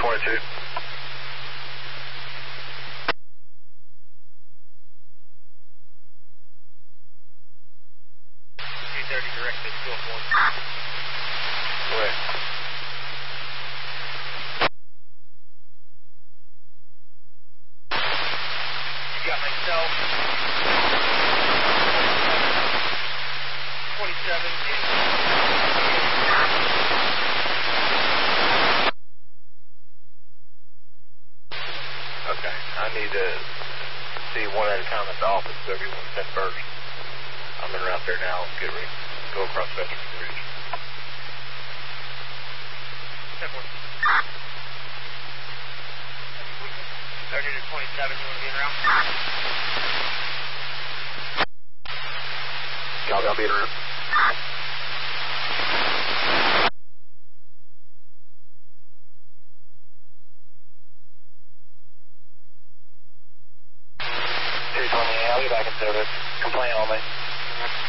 22. 230 directed to 1. Wait. You got myself. 27. Okay, I need to see one at a time at the office, so everyone's sent first. I'm in route there now. Get ready. Go across Veterans Bridge. 30 to 27, you want to be in route? Copy, I'll be in route. I'll be back in service. Complaint only.